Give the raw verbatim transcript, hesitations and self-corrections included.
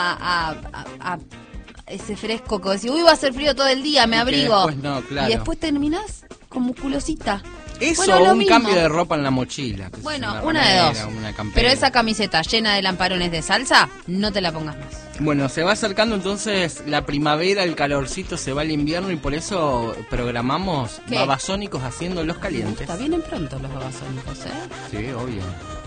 a, a, a ese fresco que decís, uy, va a hacer frío todo el día, me Y que abrigo. después no, claro. Y después terminás con musculosita. Eso Bueno, o lo un mismo. cambio de ropa en la mochila. que Bueno, es una de remera, dos. una campera. Pero esa camiseta llena de lamparones de salsa, no te la pongas más. Bueno, se va acercando entonces la primavera, el calorcito, se va el invierno y por eso programamos ¿Qué? babasónicos haciendo los calientes. Está, vienen pronto los babasónicos, ¿eh? Sí, obvio.